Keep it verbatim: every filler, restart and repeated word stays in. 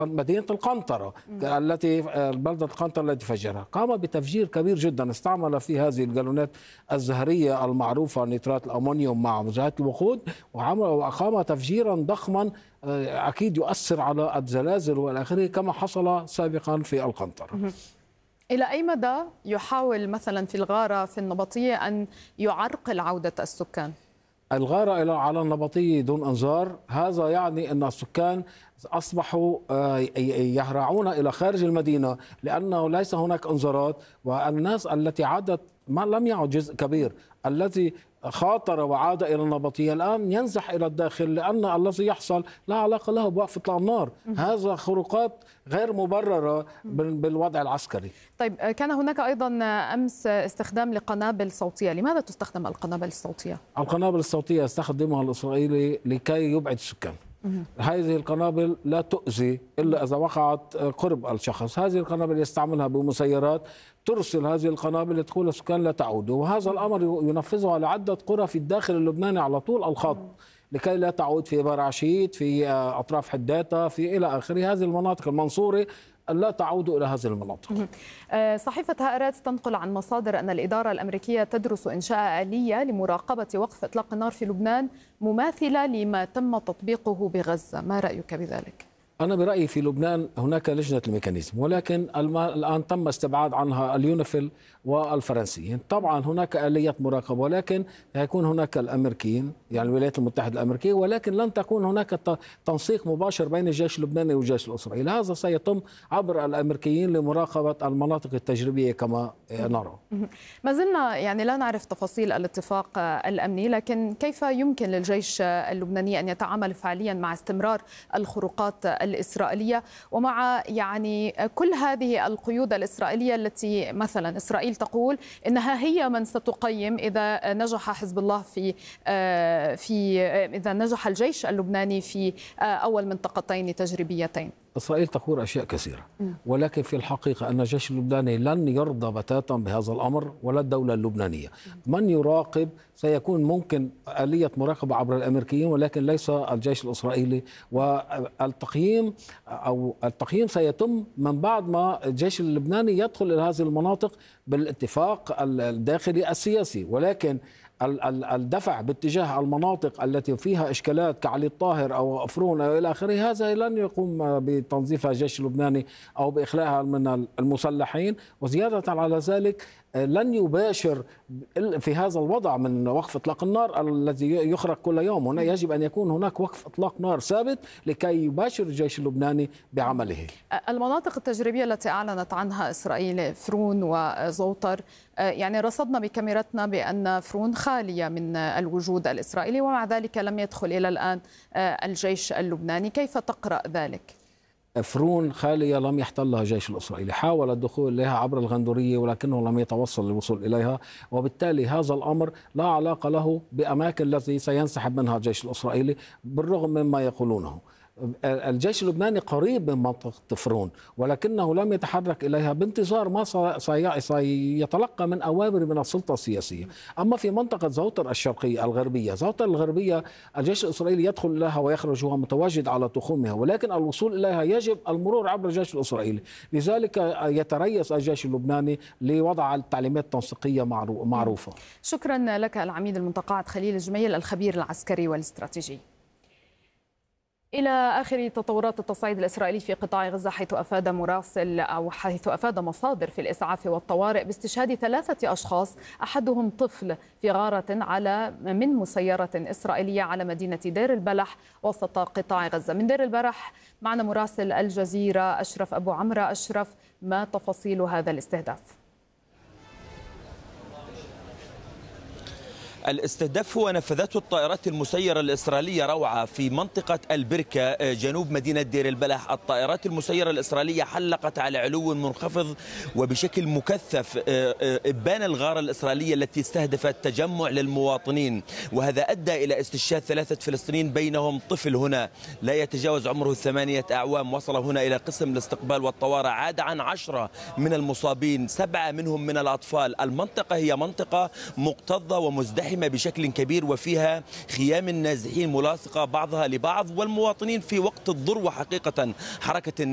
مدينة القنطرة التي بلدة القنطرة التي فجرها، قام بتفجير كبير جدا، استعمل في هذه الجالونات الزهرية المعروفة نيترات الأمونيوم مع مزيت الوقود، وعمل وأقام تفجيرا ضخما أكيد يؤثر على الزلازل والآخره كما حصل سابقا في القنطرة. إلى أي مدى يحاول مثلا في الغارة في النبطية أن يعرقل عودة السكان؟ الغارة على النبطية دون انذار، هذا يعني أن السكان أصبحوا يهرعون إلى خارج المدينة لأنه ليس هناك انذارات، والناس التي عادت ما لم يعد جزء كبير الذي خاطر وعاد إلى النبطية الآن ينزح إلى الداخل، لأن الذي يحصل لا علاقة له بوقف إطلاق النار. هذا خروقات غير مبررة بالوضع العسكري. طيب، كان هناك أيضا أمس استخدام لقنابل صوتية، لماذا تستخدم القنابل الصوتية؟ القنابل الصوتية يستخدمها الإسرائيلي لكي يبعد السكان. هذه القنابل لا تؤذي إلا إذا وقعت قرب الشخص، هذه القنابل يستعملها بمسيرات ترسل هذه القنابل لدخول السكان لا تعود، وهذا الأمر ينفذه على عدة قرى في الداخل اللبناني على طول الخط لكي لا تعود في برعشيت، في أطراف حداتا، في إلى آخره. هذه المناطق المنصورة لا تعود إلى هذه المناطق. صحيفة هآرتس تنقل عن مصادر أن الإدارة الأمريكية تدرس إنشاء آلية لمراقبة وقف إطلاق النار في لبنان مماثلة لما تم تطبيقه بغزة، ما رأيك بذلك؟ أنا برأيي في لبنان هناك لجنة الميكانيزم، ولكن الآن تم استبعاد عنها اليونيفيل والفرنسيين. طبعا هناك آلية مراقبة، ولكن هيكون هناك الأمريكيين يعني الولايات المتحدة الأمريكية، ولكن لن تكون هناك تنسيق مباشر بين الجيش اللبناني والجيش الإسرائيلي. هذا سيتم عبر الأمريكيين لمراقبة المناطق التجريبية كما نرى. ما زلنا يعني لا نعرف تفاصيل الاتفاق الأمني، لكن كيف يمكن للجيش اللبناني أن يتعامل فعليا مع استمرار الخروقات الإسرائيلية ومع يعني كل هذه القيود الإسرائيلية التي مثلا إسرائيل تقول إنها هي من ستقيم إذا نجح حزب الله في في إذا نجح الجيش اللبناني في أول منطقتين تجريبيتين؟ إسرائيل تقول أشياء كثيرة، ولكن في الحقيقة أن الجيش اللبناني لن يرضى بتاتا بهذا الأمر ولا الدولة اللبنانية. من يراقب سيكون ممكن آلية مراقبة عبر الأمريكيين، ولكن ليس الجيش الإسرائيلي. والتقييم أو التقييم سيتم من بعد ما الجيش اللبناني يدخل إلى هذه المناطق بالاتفاق الداخلي السياسي، ولكن الدفع باتجاه المناطق التي فيها إشكالات كعلي الطاهر أو أفرون أو إلى آخره هذا لن يقوم بتنظيفها الجيش اللبناني أو بإخلاءها من المسلحين. وزيادة على ذلك لن يباشر في هذا الوضع من وقف إطلاق النار الذي يخرج كل يوم. هنا يجب أن يكون هناك وقف إطلاق نار ثابت لكي يباشر الجيش اللبناني بعمله. المناطق التجريبية التي أعلنت عنها إسرائيل فرون وزوطر، يعني رصدنا بكاميرتنا بأن فرون خالية من الوجود الإسرائيلي، ومع ذلك لم يدخل إلى الآن الجيش اللبناني، كيف تقرأ ذلك؟ فرون خالية لم يحتلها الجيش الإسرائيلي، حاول الدخول إليها عبر الغندورية ولكنه لم يتوصل للوصول إليها، وبالتالي هذا الأمر لا علاقة له بأماكن التي سينسحب منها الجيش الإسرائيلي بالرغم مما يقولونه. الجيش اللبناني قريب من منطقة فرون ولكنه لم يتحرك إليها بانتظار ما سيتلقى من أوامر من السلطة السياسية. أما في منطقة زوطر الشرقية الغربية، زوطر الغربية الجيش الإسرائيلي يدخل إليها ويخرج، هو متواجد على تخومها، ولكن الوصول إليها يجب المرور عبر الجيش الإسرائيلي. لذلك يتريث الجيش اللبناني لوضع التعليمات التنسيقية معروفة. شكرا لك العميد المتقاعد خليل الجميل، الخبير العسكري والاستراتيجي. إلى آخر تطورات التصعيد الإسرائيلي في قطاع غزة، حيث أفاد مراسل أو حيث أفاد مصادر في الإسعاف والطوارئ باستشهاد ثلاثة أشخاص أحدهم طفل في غارة على من مسيرة إسرائيلية على مدينة دير البلح وسط قطاع غزة. من دير البلح معنا مراسل الجزيرة أشرف أبو عمرو. أشرف، ما تفاصيل هذا الاستهداف؟ الاستهداف هو نفذته الطائرات المسيرة الإسرائيلية روعة في منطقة البركة جنوب مدينة دير البلح. الطائرات المسيرة الإسرائيلية حلقت على علو منخفض وبشكل مكثف إبان الغارة الإسرائيلية التي استهدفت تجمع للمواطنين، وهذا أدى إلى استشهاد ثلاثة فلسطينيين بينهم طفل هنا لا يتجاوز عمره ثمانية أعوام. وصل هنا إلى قسم الاستقبال والطوارئ، عاد عن عشرة من المصابين، سبعة منهم من الأطفال. المنطقة هي منطقة مكتظة ومزدحمة بشكل كبير وفيها خيام النازحين ملاصقة بعضها لبعض، والمواطنين في وقت الذروة حقيقة حركة